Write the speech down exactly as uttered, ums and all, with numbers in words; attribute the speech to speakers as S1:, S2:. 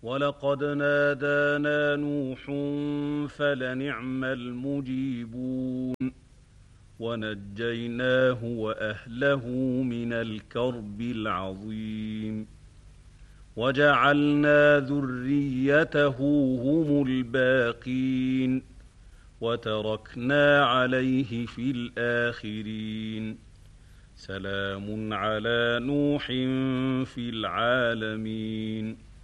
S1: وَلَقَدْ نَادَانَا نُوحٌ فَلَنِعْمَ الْمُجِيبُونَ وَنَجَّيْنَاهُ وَأَهْلَهُ مِنَ الْكَرْبِ الْعَظِيمِ وَجَعَلْنَا ذُرِّيَّتَهُ هُمُ الْبَاقِينَ وَتَرَكْنَا عَلَيْهِ فِي الْآخِرِينَ سَلَامٌ عَلَىٰ نُوحٍ فِي الْعَالَمِينَ